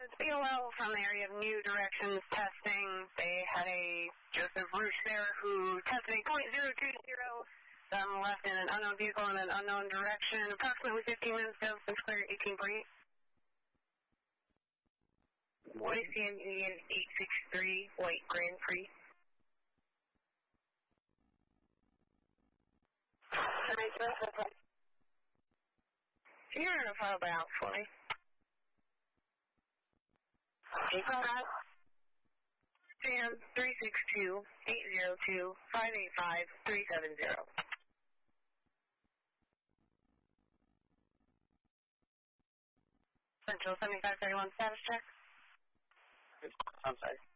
It's BOL from the area of New Directions testing. They had a Joseph Roosh there who tested a .020. Left in an unknown vehicle in an unknown direction. Approximately 15 minutes ago, since clear 18.8. YCM Union 863, White Grand Prix. Can you run a file out for me? Sam 362-802-585-370. Central 7531 status check. I'm sorry.